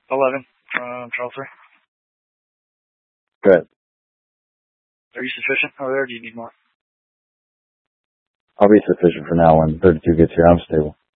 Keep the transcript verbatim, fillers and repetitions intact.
eleven, um, Charles three. Good. Are you sufficient over there, or do you need more? I'll be sufficient for now. When thirty-two gets here, I'm stable.